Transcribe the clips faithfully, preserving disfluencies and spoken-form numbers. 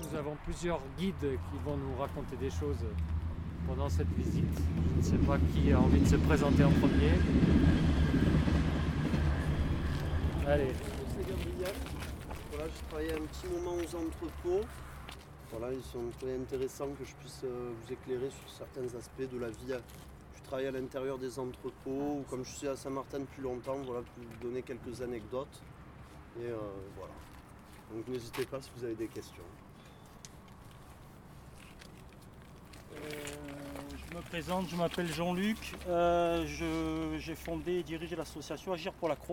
nous avons plusieurs guides qui vont nous raconter des choses pendant cette visite. Je ne sais pas qui a envie de se présenter en premier. Allez. C'est Gabriel. Voilà, j'ai travaillé un petit moment aux entrepôts. Voilà, ils sont très intéressants que je puisse vous éclairer sur certains aspects de la vie. Je travaille à l'intérieur des entrepôts, ou comme je suis à Saint-Martin depuis longtemps, voilà, pour vous donner quelques anecdotes. Et euh, voilà. Donc n'hésitez pas si vous avez des questions. Euh, je me présente, je m'appelle Jean-Luc. Euh, je, j'ai fondé et dirigé l'association Agir pour l'accro.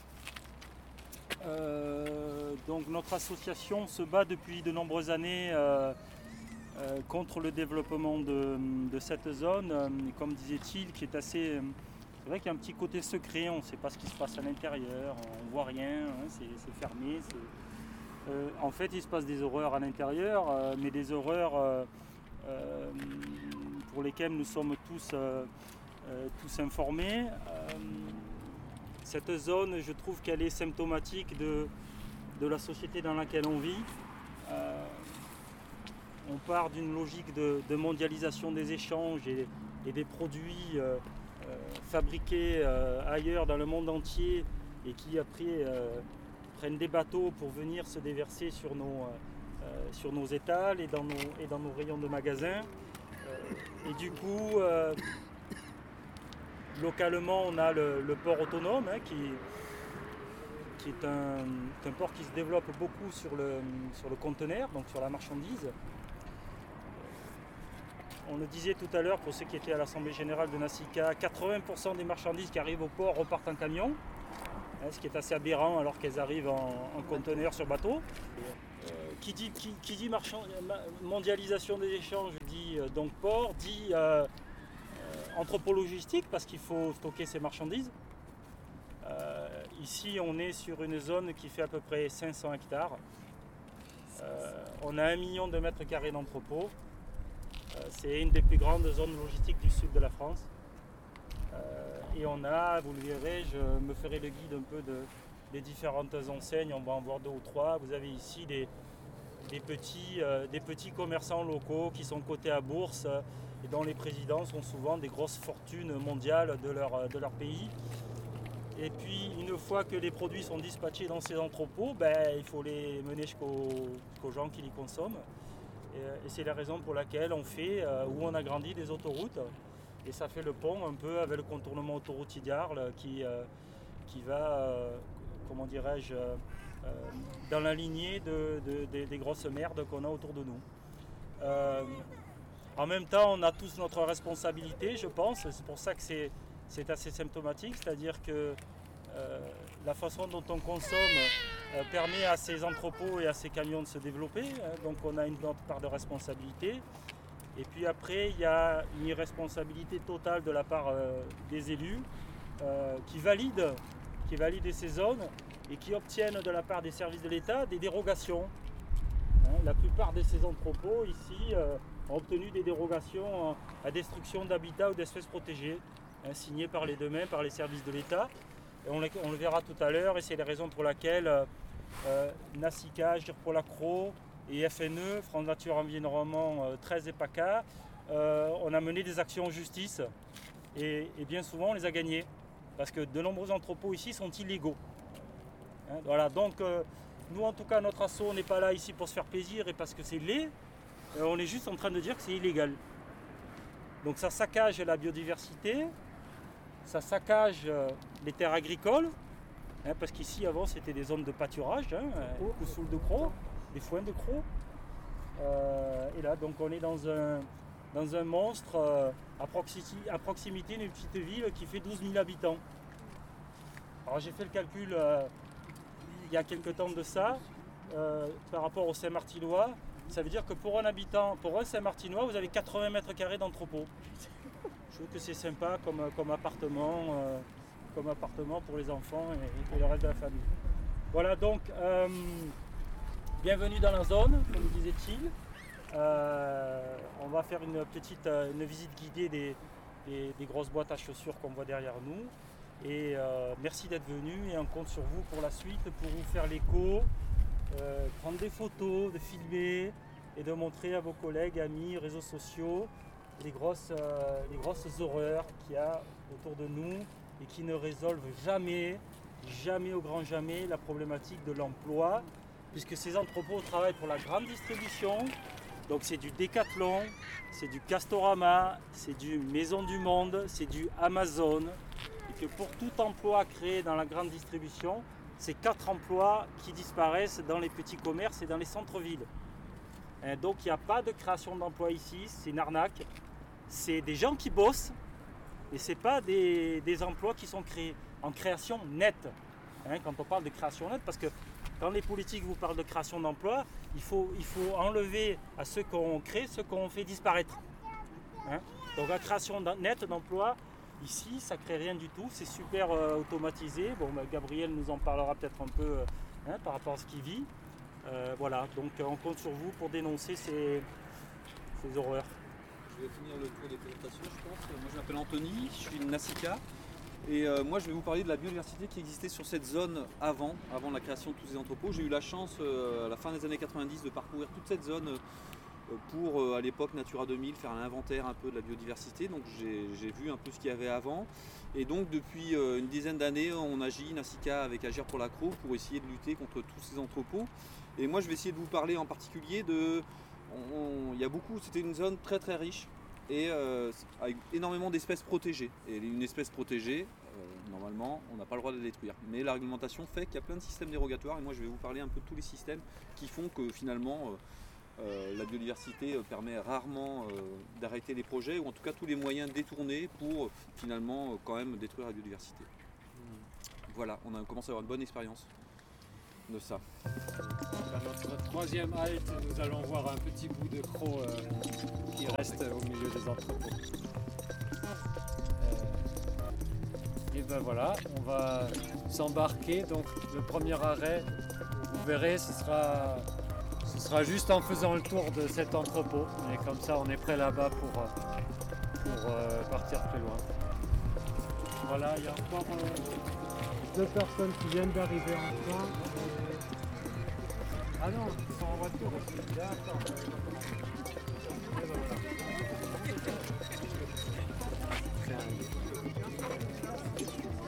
Euh, donc notre association se bat depuis de nombreuses années euh, euh, contre le développement de, de cette zone, euh, comme disait-il, qui est assez... C'est vrai qu'il y a un petit côté secret, on ne sait pas ce qui se passe à l'intérieur, on ne voit rien, hein, c'est, c'est fermé. C'est... Euh, en fait, il se passe des horreurs à l'intérieur, euh, mais des horreurs euh, euh, pour lesquelles nous sommes tous, euh, euh, tous informés. Euh, cette zone, je trouve qu'elle est symptomatique de, de la société dans laquelle on vit. Euh, on part d'une logique de, de mondialisation des échanges et, et des produits euh, euh, fabriqués euh, ailleurs dans le monde entier et qui après euh, prennent des bateaux pour venir se déverser sur nos, euh, sur nos étals et dans nos, et dans nos rayons de magasins. Euh, et du coup, euh, localement, on a le, le port autonome hein, qui, qui est un, un port qui se développe beaucoup sur le, sur le conteneur, donc sur la marchandise. On le disait tout à l'heure, pour ceux qui étaient à l'Assemblée Générale de Nasica, quatre-vingts pour cent des marchandises qui arrivent au port repartent en camion, hein, ce qui est assez aberrant alors qu'elles arrivent en, en conteneur sur bateau. Euh, qui dit, qui, qui dit marchand, mondialisation des échanges dit euh, donc port, dit euh, euh, entrepôt logistique parce qu'il faut stocker ces marchandises. Euh, ici, on est sur une zone qui fait à peu près cinq cents hectares. Euh, on a un million de mètres carrés d'entrepôt. Euh, c'est une des plus grandes zones logistiques du sud de la France. Euh, et on a, vous le verrez, je me ferai le guide un peu de, des différentes enseignes. On va en voir deux ou trois. Vous avez ici des, des, petits, euh, des petits commerçants locaux qui sont cotés à bourse euh, et dont les présidents sont souvent des grosses fortunes mondiales de leur, de leur pays. Et puis, une fois que les produits sont dispatchés dans ces entrepôts, ben, il faut les mener jusqu'aux, jusqu'aux gens qui les consomment. Et, et c'est la raison pour laquelle on fait, euh, où on a grandi des autoroutes. Et ça fait le pont un peu avec le contournement autoroutier d'Arles qui, euh, qui va, euh, comment dirais-je, euh, dans la lignée de, de, de, des grosses merdes qu'on a autour de nous. Euh, en même temps, on a tous notre responsabilité, je pense. C'est pour ça que c'est... C'est assez symptomatique, c'est-à-dire que euh, la façon dont on consomme euh, permet à ces entrepôts et à ces camions de se développer, hein, donc on a une autre part de responsabilité. Et puis après, il y a une irresponsabilité totale de la part euh, des élus euh, qui valident, qui valident ces zones et qui obtiennent de la part des services de l'État des dérogations. Hein, la plupart de ces entrepôts ici euh, ont obtenu des dérogations à destruction d'habitats ou d'espèces protégées. Hein, signé par les deux mains, par les services de l'État. Et on, on le verra tout à l'heure, et c'est la raison pour laquelle euh, Nasica, Agir pour l'accro et F N E, France Nature Environnement euh, treize et PACA, euh, on a mené des actions en justice, et, et bien souvent on les a gagnées, parce que de nombreux entrepôts ici sont illégaux. Hein, voilà, donc euh, nous en tout cas, notre asso n'est pas là ici pour se faire plaisir et parce que c'est laid, euh, on est juste en train de dire que c'est illégal. Donc ça saccage la biodiversité, ça saccage les terres agricoles, hein, parce qu'ici avant c'était des zones de pâturage, hein, des poussoules de crocs, des foins de crocs. Euh, et là donc on est dans un, dans un monstre euh, à, proximité, à proximité d'une petite ville qui fait douze mille habitants. Alors j'ai fait le calcul euh, il y a quelques temps de ça, euh, par rapport au Saint-Martinois. Ça veut dire que pour un habitant, pour un Saint-Martinois, vous avez quatre-vingts mètres carrés d'entrepôt. Je trouve que c'est sympa comme, comme, appartement, euh, comme appartement pour les enfants et, et le reste de la famille. Voilà donc, euh, bienvenue dans la zone, comme disait-il. Euh, on va faire une petite une visite guidée des, des, des grosses boîtes à chaussures qu'on voit derrière nous. Et euh, merci d'être venu et on compte sur vous pour la suite, pour vous faire l'écho. Euh, prendre des photos, de filmer, et de montrer à vos collègues, amis, réseaux sociaux, les grosses, euh, les grosses horreurs qu'il y a autour de nous et qui ne résolvent jamais, jamais au grand jamais, la problématique de l'emploi, puisque ces entrepôts travaillent pour la grande distribution, donc c'est du Decathlon, c'est du Castorama, c'est du Maison du Monde, c'est du Amazon, et que pour tout emploi créé dans la grande distribution, c'est quatre emplois qui disparaissent dans les petits commerces et dans les centres-villes. Donc il n'y a pas de création d'emplois ici, c'est une arnaque. C'est des gens qui bossent, et ce n'est pas des, des emplois qui sont créés en création nette. Hein, quand on parle de création nette, parce que quand les politiques vous parlent de création d'emplois, il faut, il faut enlever à ceux qu'on crée, ceux qu'on fait disparaître. Hein, donc la création nette d'emplois, ici, ça ne crée rien du tout, c'est super euh, automatisé. Bon, bah, Gabriel nous en parlera peut-être un peu euh, hein, par rapport à ce qu'il vit. Euh, voilà, donc euh, on compte sur vous pour dénoncer ces, ces horreurs. Je vais finir le tour des présentations, je pense. Moi, je m'appelle Anthony, je suis de Nasica. Et euh, moi, je vais vous parler de la biodiversité qui existait sur cette zone avant, avant la création de tous ces entrepôts. J'ai eu la chance, euh, à la fin des années quatre-vingt-dix, de parcourir toute cette zone euh, pour, euh, à l'époque, Natura deux mille, faire un inventaire un peu de la biodiversité. Donc, j'ai vu un peu ce qu'il y avait avant. Et donc, depuis euh, une dizaine d'années, on agit, Nasica, avec Agir pour la Crau, pour essayer de lutter contre tous ces entrepôts. Et moi, je vais essayer de vous parler en particulier de... On, il y a beaucoup, c'était une zone très très riche et euh, avec énormément d'espèces protégées. Et une espèce protégée, euh, normalement, on n'a pas le droit de la détruire. Mais la réglementation fait qu'il y a plein de systèmes dérogatoires et moi je vais vous parler un peu de tous les systèmes qui font que finalement euh, euh, la biodiversité permet rarement euh, d'arrêter les projets ou en tout cas tous les moyens détournés pour euh, finalement euh, quand même détruire la biodiversité. Voilà, on a commencé à avoir une bonne expérience de ça. À notre troisième halte, nous allons voir un petit bout de croc euh, qui reste au milieu des entrepôts. Euh, et ben voilà, on va s'embarquer. Donc le premier arrêt, vous verrez, ce sera, ce sera juste en faisant le tour de cet entrepôt. Et comme ça, on est prêt là-bas pour, pour euh, partir plus loin. Voilà, il y a encore euh, deux personnes qui viennent d'arriver en train. Ah non, ils sont en voiture aussi. D'accord. Et ben voilà.